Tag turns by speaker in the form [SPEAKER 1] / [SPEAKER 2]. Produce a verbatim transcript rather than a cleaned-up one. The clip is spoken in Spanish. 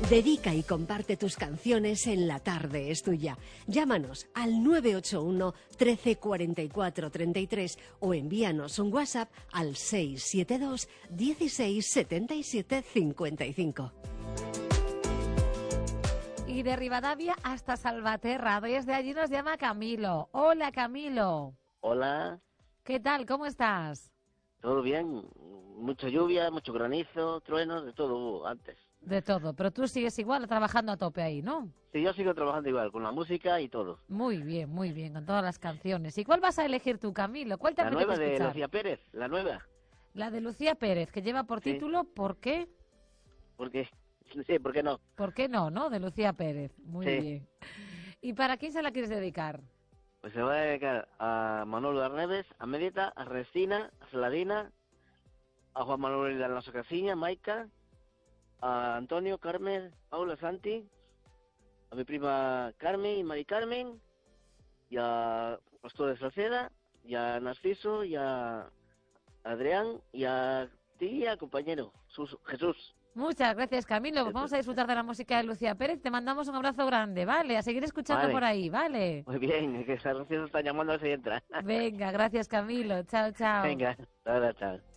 [SPEAKER 1] Dedica y comparte tus canciones en La Tarde es Tuya. Llámanos al nueve ocho uno, trece, cuarenta y cuatro, treinta y tres o envíanos un WhatsApp al seis siete dos, dieciséis, setenta y siete, cincuenta y cinco.
[SPEAKER 2] Y de Rivadavia hasta Salvaterra, desde allí nos llama Camilo. Hola, Camilo.
[SPEAKER 3] Hola.
[SPEAKER 2] ¿Qué tal? ¿Cómo estás?
[SPEAKER 3] Todo bien, mucha lluvia, mucho granizo, truenos, de todo hubo antes.
[SPEAKER 2] De todo, pero tú sigues igual trabajando a tope ahí, ¿no?
[SPEAKER 3] Sí, yo sigo trabajando igual, con la música y todo.
[SPEAKER 2] Muy bien, muy bien, con todas las canciones. ¿Y cuál vas a elegir tú, Camilo? ¿Cuál te
[SPEAKER 3] La
[SPEAKER 2] apetece
[SPEAKER 3] nueva de
[SPEAKER 2] escuchar?
[SPEAKER 3] Lucía Pérez, la nueva.
[SPEAKER 2] La de Lucía Pérez, que lleva por
[SPEAKER 3] Sí.
[SPEAKER 2] título ¿Por qué?
[SPEAKER 3] Porque, sí, ¿por qué no?
[SPEAKER 2] ¿Por qué no, no? De Lucía Pérez. Muy
[SPEAKER 3] Sí.
[SPEAKER 2] bien. ¿Y para quién se la quieres dedicar?
[SPEAKER 3] Pues se va a dedicar a Manolo Arneves, a Medita, a Restina, a Saladina, a Juan Manuel Alonso Casiña, Maica, a Antonio, Carmen, Paula, Santi, a mi prima Carmen y Mari Carmen, y a Pastor de Salceda, y a Narciso, y a Adrián, y a ti, y a compañero, Sus- Jesús.
[SPEAKER 2] Muchas gracias, Camilo. Pues vamos a disfrutar de la música de Lucía Pérez. Te mandamos un abrazo grande, ¿vale? A seguir escuchando
[SPEAKER 3] Vale.
[SPEAKER 2] por ahí, ¿vale?
[SPEAKER 3] Muy bien, que Narciso está llamando a ver si entra.
[SPEAKER 2] Venga, gracias, Camilo. Chao, chao.
[SPEAKER 3] Venga, ahora, chao.